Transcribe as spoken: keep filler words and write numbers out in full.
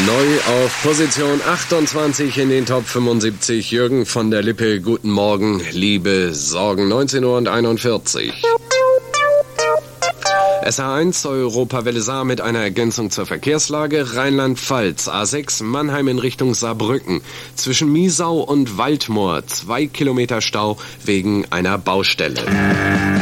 Neu auf Position achtundzwanzig in den Top fünfundsiebzig. Jürgen von der Lippe, guten Morgen, liebe Sorgen. neunzehn Uhr einundvierzig. S H eins Europawelle Saar mit einer Ergänzung zur Verkehrslage. Rheinland-Pfalz, A sechs Mannheim in Richtung Saarbrücken. Zwischen Miesau und Waldmoor zwei Kilometer Stau wegen einer Baustelle.